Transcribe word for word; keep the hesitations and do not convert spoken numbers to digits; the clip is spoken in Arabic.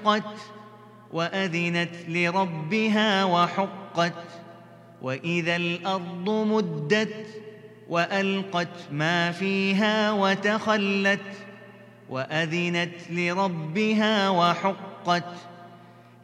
وانشقت وأذنت لربها وحقت وإذا الأرض مدت وألقت ما فيها وتخلت وأذنت لربها وحقت